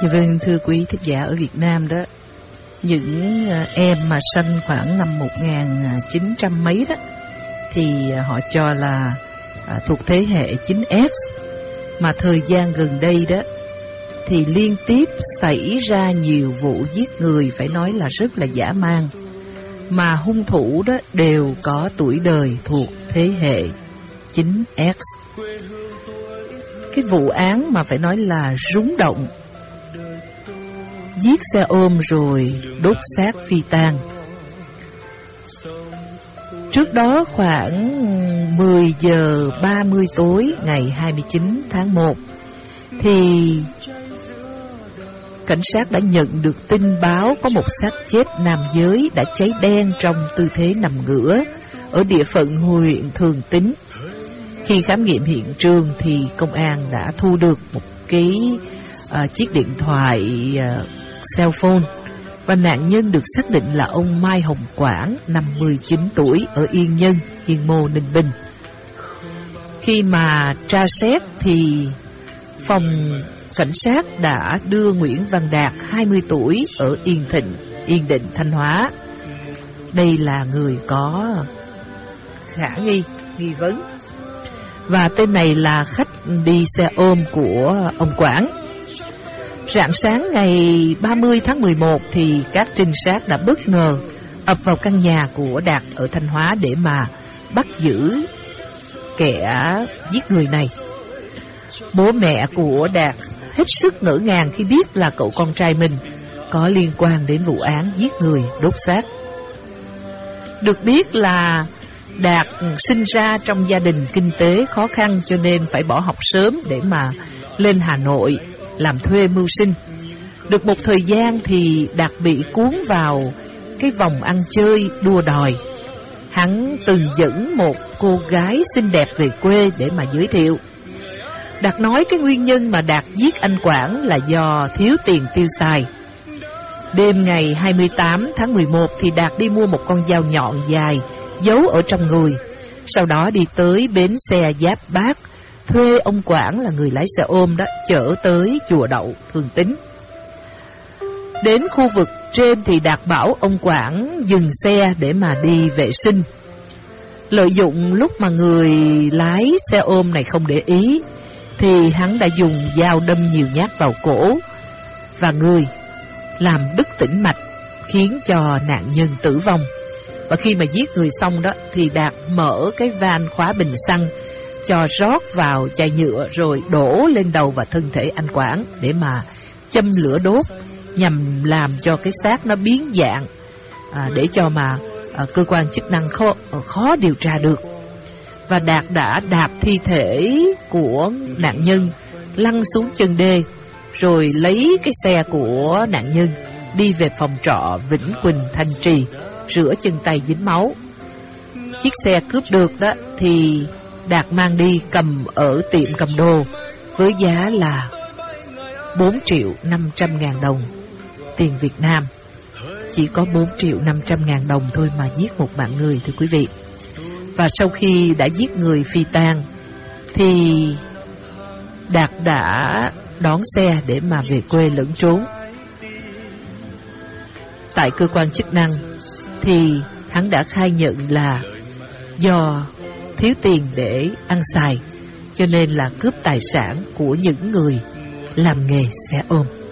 Vâng, thưa quý thính giả ở Việt Nam đó, những em mà sinh khoảng năm 1900 mấy đó thì họ cho là thuộc thế hệ 9X, mà thời gian gần đây đó thì liên tiếp xảy ra nhiều vụ giết người phải nói là rất là dã man, mà hung thủ đó đều có tuổi đời thuộc thế hệ 9X. Cái vụ án mà phải nói là rúng động, giết xe ôm rồi đốt xác phi tang. Trước đó khoảng 10 giờ 30 tối ngày 29 tháng 1 thì cảnh sát đã nhận được tin báo có một xác chết nam giới đã cháy đen trong tư thế nằm ngửa ở địa phận huyện Thường Tín. Khi khám nghiệm hiện trường thì công an đã thu được một cái chiếc điện thoại cell phone, và nạn nhân được xác định là ông Mai Hồng Quảng, 59 tuổi, ở Yên Nhân, Yên Mô, Ninh Bình. Khi mà tra xét thì phòng cảnh sát đã đưa Nguyễn Văn Đạt, 20 tuổi, ở Yên Định, Thanh Hóa. Đây là người có khả nghi vấn, và tên này là khách đi xe ôm của ông Quảng. Rạng sáng ngày 30 tháng 11 thì các trinh sát đã bất ngờ ập vào căn nhà của Đạt ở Thanh Hóa để mà bắt giữ kẻ giết người này. Bố mẹ của Đạt hết sức ngỡ ngàng khi biết là cậu con trai mình có liên quan đến vụ án giết người đốt xác. Được biết là Đạt sinh ra trong gia đình kinh tế khó khăn, cho nên phải bỏ học sớm để mà lên Hà Nội làm thuê mưu sinh. Được một thời gian thì Đạt bị cuốn vào cái vòng ăn chơi đua đòi. Hắn từng dẫn một cô gái xinh đẹp về quê để mà giới thiệu. Đạt nói cái nguyên nhân mà Đạt giết anh Quảng là do thiếu tiền tiêu xài. Đêm ngày 28 tháng 11 thì Đạt đi mua một con dao nhọn dài giấu ở trong người. Sau đó đi tới bến xe Giáp Bát, thuê ông Quảng là người lái xe ôm đó chở tới chùa Đậu, Thường Tín. Đến khu vực trên thì Đạt bảo ông Quảng dừng xe để mà đi vệ sinh. Lợi dụng lúc mà người lái xe ôm này không để ý thì hắn đã dùng dao đâm nhiều nhát vào cổ và người, làm đứt tĩnh mạch, khiến cho nạn nhân tử vong. Và khi mà giết người xong đó thì Đạt mở cái van khóa bình xăng, cho rót vào chai nhựa rồi đổ lên đầu và thân thể anh Quảng để mà châm lửa đốt, nhằm làm cho cái xác nó biến dạng, để cho mà cơ quan chức năng khó điều tra được. Và Đạt đã đạp thi thể của nạn nhân lăn xuống chân đê, rồi lấy cái xe của nạn nhân đi về phòng trọ Vĩnh Quỳnh, Thanh Trì, rửa chân tay dính máu. Chiếc xe cướp được đó thì Đạt mang đi cầm ở tiệm cầm đồ với giá là 4.500.000 đồng tiền Việt Nam. Chỉ có 4.500.000 đồng thôi mà giết một mạng người, thưa quý vị. Và sau khi đã giết người phi tang thì Đạt đã đón xe để mà về quê lẫn trốn. Tại cơ quan chức năng thì hắn đã khai nhận là do thiếu tiền để ăn xài, cho nên là cướp tài sản của những người làm nghề xe ôm.